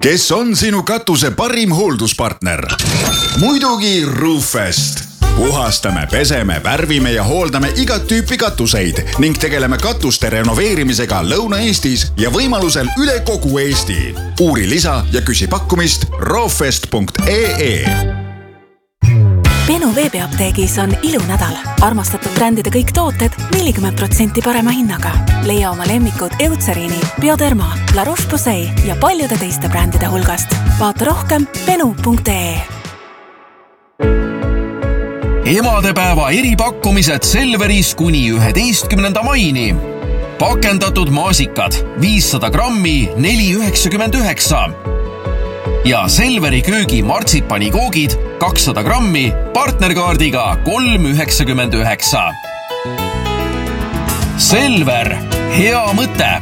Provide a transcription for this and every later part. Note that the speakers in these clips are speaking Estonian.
Kes on sinu katuse parim hoolduspartner? Muidugi Roofest. Puhastame, peseme, värvime ja hooldame igat tüüpi katuseid ning tegeleme katuste renoveerimisega Lõuna-Eestis ja võimalusel üle kogu Eesti. Uuri lisa ja küsi pakkumist roofest.ee. Benu veebiapteegis on ilunädal. Armastatud brändide kõik tooted 40% parema hinnaga. Leia oma lemmikud Eucerini, Bioderma, La Roche-Posay ja paljude teiste brändide hulgast. Vaata rohkem benu.ee. Emadepäeva eripakkumised Selveris kuni 11. maini. Pakendatud maasikad 500 grammi 4,99. Ja Selveri köögi martsipanikoogid 200 grammi partnerkaardiga 3,99. Selver, hea mõte!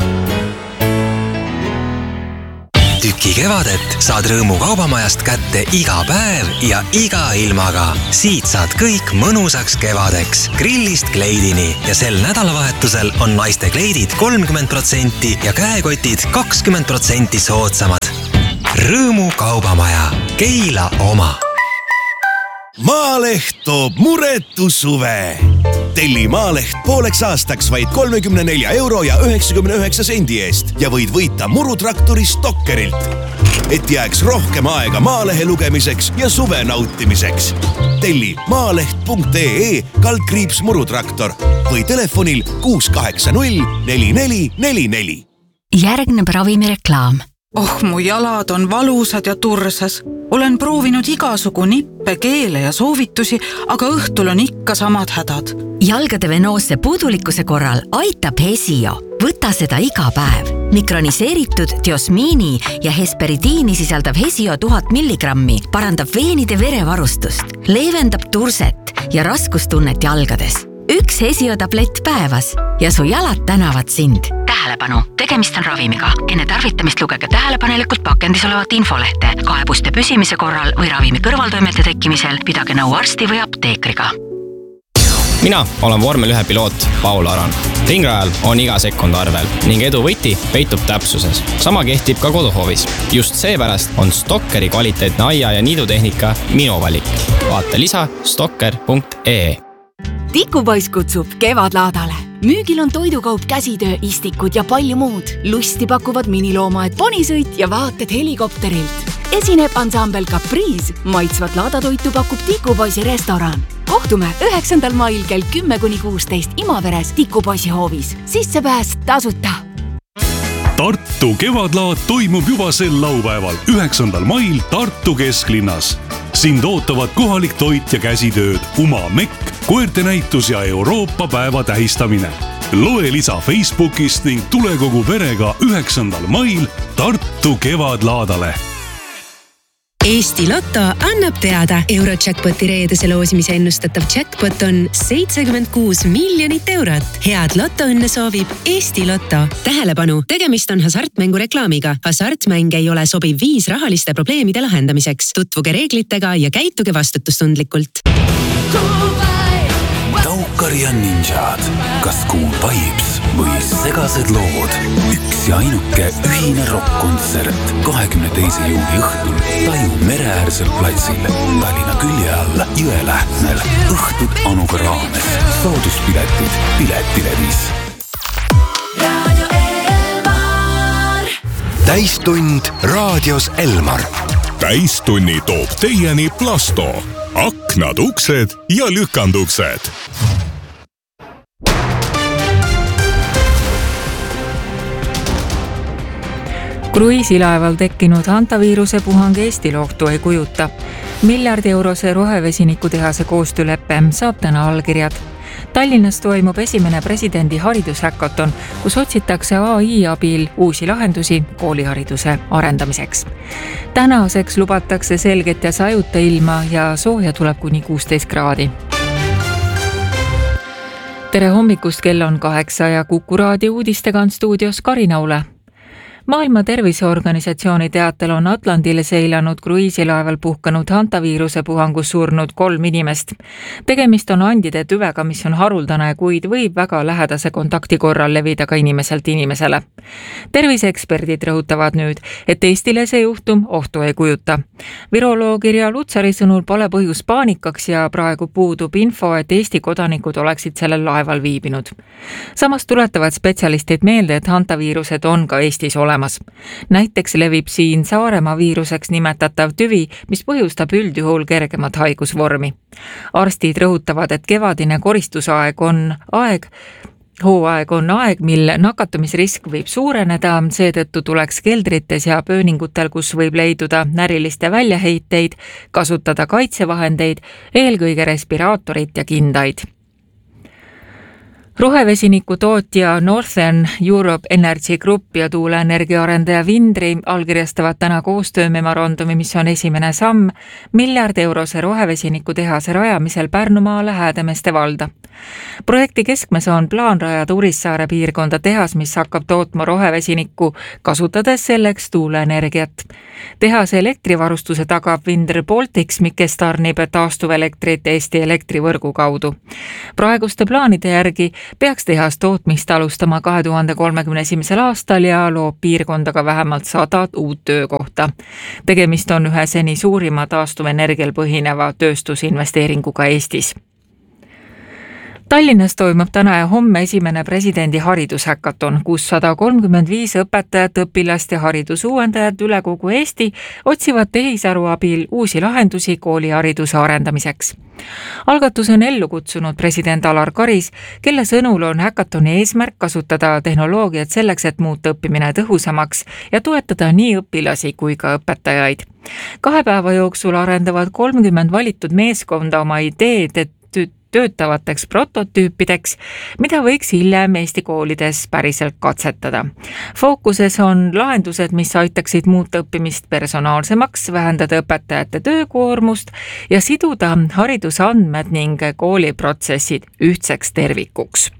Tüki kevadet saad Rõõmu kaubamajast kätte iga päev ja iga ilmaga. Siit saad kõik mõnusaks kevadeks, grillist kleidini ja sel nädalavahetusel on naiste kleidid 30% ja käekotid 20% soodsamad. Rõõmu kaubamaja, Keila oma. Maaleht toob muretu suve. Telli Maaleht pooleks aastaks vaid 34,99 € eest ja võid võita murutraktori Stokkerilt. Et jääks rohkem aega Maalehe lugemiseks ja suve nautimiseks. Telli maaleht.ee /murutraktor või telefonil 680 4444. Järgneb ravimireklaam. Mu jalad on valusad ja tursas. Olen proovinud igasugu nippe, keele ja soovitusi, aga õhtul on ikka samad hädad. Jalgade venoosse puudulikkuse korral aitab Hesio. Võta seda iga päev. Mikroniseeritud diosmiini ja hesperidiini sisaldav Hesio 1000 milligrammi parandab veenide verevarustust, leevendab turset ja raskustunnet jalgades. Üks Hesio tablett päevas ja su jalad tänavad sind. Tähelepanu, tegemist on ravimiga. Enne tarvitamist lugege tähelepanelikult pakendis olevat infolehte. Kaebuste püsimise korral või ravimi kõrvaltoimete tekkimisel pidage nõu arsti või apteekriga. Mina olen vormel 1 piloot Paul Aran. Ringrajal on iga sekund arvel ning edu võti peitub täpsuses. Sama kehtib ka koduhoovis. Just seepärast on Stokkeri kvaliteetne aia- ja niidutehnika minu valik. Vaata lisa stokker.ee. Tikupoiss kutsub kevadlaadale. Müügil on toidukaup, käsitöö, istikud ja palju muud. Lusti pakuvad miniloomaed, ponisõit ja vaated helikopterilt. Esineb ansambel Caprice. Maitsvat laadatoitu pakub Tikupoisi restoran. Kohtume 9. mail kell 10–16 Imaveres Tikupoisi hoovis. Sissepääs tasuta. Tartu kevadlaad toimub juba sel laupäeval 9. mail Tartu kesklinnas. Sind ootavad kohalik toit ja käsitööd, Uma Mekk, koerte näitus ja Euroopa päeva tähistamine. Loe lisa Facebookist ning tule kogu perega 9. mail Tartu kevadlaadale. Eesti Lotto annab teada. Eurojackpoti reedese loosimise ennustatav jackpot on 76 miljonit eurot. Head lotoõnne soovib Eesti Lotto. Tähelepanu, tegemist on hasartmängu reklaamiga. Hasartmäng ei ole sobiv viis rahaliste probleemide lahendamiseks. Tutvuge reeglitega ja käituge vastutustundlikult. Taukari ja ninjad, kas Cool Vibes või segased lood. Üks ja ainuke ühine rock-kontsert 22. juuni õhtul Taju mereäärsel platsil Tallinna külje all Jõelähtmel. Õhtud Anuga raames. Sooduspiletid Piletilevis. Täistund raadios Elmar. Täistunni toob teieni Plasto. Aknad, uksed ja lükanduksed. Kruiisilaeval tekkinud hantaviiruse puhang Eestil ohtu ei kujuta. €1 rohevesinikuTehase koostööleppe saab täna allkirjad. Tallinnas toimub esimene presidendi haridushäkaton, kus otsitakse AI abil uusi lahendusi koolihariduse arendamiseks. Tänaseks lubatakse selget ja sajuta ilma ja sooja tuleb kuni 16 kraadi. Tere hommikust, kell on 8 ja Kuku raadio uudistega on stuudios Karin Aule. Maailma Terviseorganisatsiooni teatel on Atlandile seilanud kruiisilaeval puhkanud hantaviiruse puhangus surnud 3 inimest. Tegemist on andide tüvega, mis on haruldane, kuid võib väga lähedase kontakti korral levida ka inimeselt inimesele. Terviseeksperdid rõhutavad nüüd, et Eestile see juhtum ohtu ei kujuta. Viroloog Irja Lutsari sõnul pole põhjus paanikaks ja praegu puudub info, et Eesti kodanikud oleksid sellel laeval viibinud. Samas tuletavad spetsialistid meelde, et hantaviirused on ka Eestis olemas. Näiteks levib siin Saaremaa viiruseks nimetatav tüvi, mis põhjustab üldjuhul kergemat haigusvormi. Arstid rõhutavad, et kevadine koristusaeg on aeg, mil nakatumisrisk võib suureneda, seetõttu tuleks keldrites ja pööningutel, kus võib leiduda näriliste väljaheiteid, kasutada kaitsevahendeid, eelkõige respiraatorit ja kindaid. Rohevesiniku tootja Northern Europe Energy Group ja tuuleenergia arendaja Vindri allkirjastavad täna koostöömemorandumi, mis on esimene samm €1 rohevesiniku tehase rajamisel Pärnumaale Häädemeeste valda. Projekti keskmes on plaan rajada Urissaare piirkonda tehas, mis hakkab tootma rohevesinikku, kasutades selleks tuuleenergiat. Tehase elektrivarustuse tagab Vindr Baltics, kes tarnib taastuvelektrit Eesti elektrivõrgu kaudu. Praeguste plaanide järgi peaks tehas tootmist alustama 2031. aastal ja loob piirkondaga vähemalt 100 uut töökohta. Tegemist on ühe seni suurima taastuvenergial põhineva tööstusinvesteeringuga Eestis. Tallinnas toimub täna ja homme esimene presidendi haridushäkaton, kus 135 õpetajat, õpilast ja haridusuuendajat üle kogu Eesti otsivad tehisaru abil uusi lahendusi koolihariduse arendamiseks. Algatuse on ellu kutsunud president Alar Karis, kelle sõnul on häkatoni eesmärk kasutada tehnoloogiat selleks, et muuta õppimine tõhusamaks ja toetada nii õpilasi kui ka õpetajaid. 2 päeva jooksul arendavad 30 valitud meeskonda oma ideed, töötavateks prototüüpideks, mida võiks hiljem Eesti koolides päriselt katsetada. Fookuses on lahendused, mis aitaksid muuta õppimist personaalsemaks, vähendada õpetajate töökoormust ja siduda haridusandmed ning kooliprotsessid ühtseks tervikuks.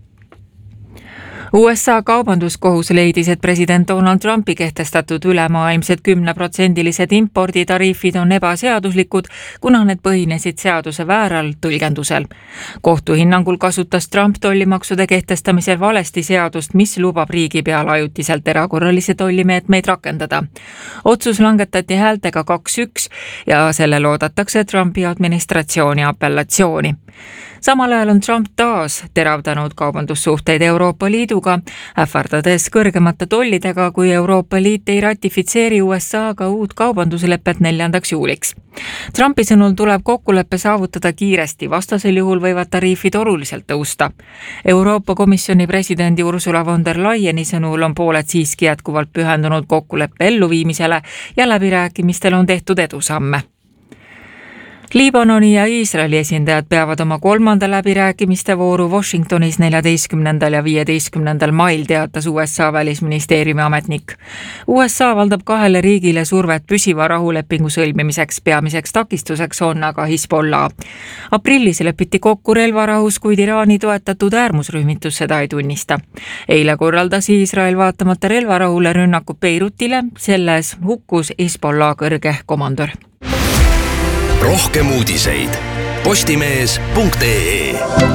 USA kaubanduskohus leidis, et president Donald Trumpi kehtestatud ülemaailmsed 10% imporditariifid on ebaseaduslikud, kuna need põhinesid seaduse vääral tõlgendusel. Kohtu hinnangul kasutas Trump tollimaksude kehtestamisel valesti seadust, mis lubab riigi peal ajutiselt erakorralisi tollimeetmeid rakendada. Otsus langetati häältega 2-1 ja selle loodetakse Trumpi administratsiooni apellatsiooni. Samal ajal on Trump taas teravdanud kaubandussuhteid Euroopa Liiduga, ähvardades kõrgemate tollidega, kui Euroopa Liit ei ratifitseeri USA-ga uut kaubanduslepet 4. juuliks. Trumpi sõnul tuleb kokkuleppe saavutada kiiresti, vastasel juhul võivad tariifid oluliselt tõusta. Euroopa Komisjoni presidendi Ursula von der Leyeni sõnul on pooled siiski jätkuvalt pühendunud kokkuleppe elluviimisele ja läbirääkimistel on tehtud edusamme. Liibanoni ja Iisraeli esindajad peavad oma 3. läbirääkimiste vooru Washingtonis 14. ja 15. mail, teatas USA välisministeeriumi ametnik. USA avaldab 2 riigile survet püsiva rahulepingu sõlmimiseks, peamiseks takistuseks on aga Hezbollah. Aprillis lepiti kokku relvarahus, kuid Iraani toetatud äärmusrühmitus seda ei tunnista. Eile korraldas Iisrael vaatamata relvarahule rünnaku Beirutile, selles hukkus Hezbollah kõrge komandör. Rohkem uudiseid postimees.ee.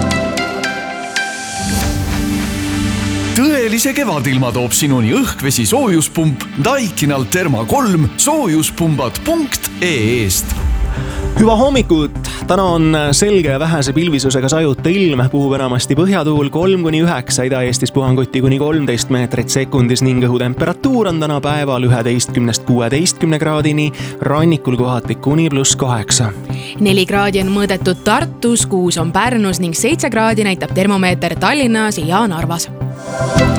Tõelise kevadilma toob sinuni õhkvesi soojuspump Daikinal Therma 3 soojuspumbad.ee-st. Hüva hommikut! Täna on selge ja vähese pilvisusega sajuta ilm, puhub enamasti põhjatuul 3-9, Ida-Eestis puhanguti kuni 13 meetrit sekundis ning õhutemperatuur on täna päeval 11-16 kraadini, rannikul kohati kuni +8. 4 kraadi on mõõdetud Tartus, 6 on Pärnus ning 7 kraadi näitab termomeeter Tallinnas ja Narvas.